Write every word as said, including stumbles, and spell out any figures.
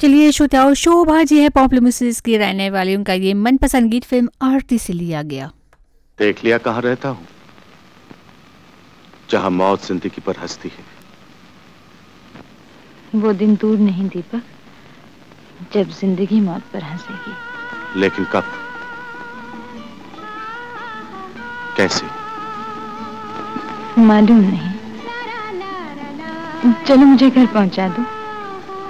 चलिए श्रोताओं, शोभा जी है पॉपुलर की रहने वाली, उनका ये मनपसंद गीत फिल्म आरती से लिया गया। देख लिया कहाँ रहता हूँ, जहाँ मौत जिंदगी पर हंसती है। वो दिन दूर नहीं दीपक, जब जिंदगी मौत पर हंसेगी। लेकिन कब, कैसे, मालूम नहीं। चलो मुझे घर पहुंचा दो।